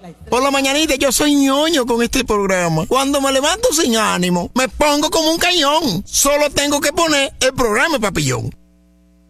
Por la mañanita yo soy ñoño con este programa. Cuando me levanto sin ánimo, me pongo como un cañón. Solo tengo que poner el programa Papillón.